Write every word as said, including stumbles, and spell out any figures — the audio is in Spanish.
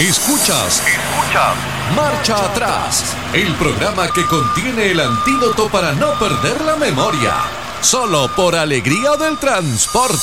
Escuchas, escuchas. Marcha Atrás, el programa que contiene el antídoto para no perder la memoria. Solo por Alegría del Transporte.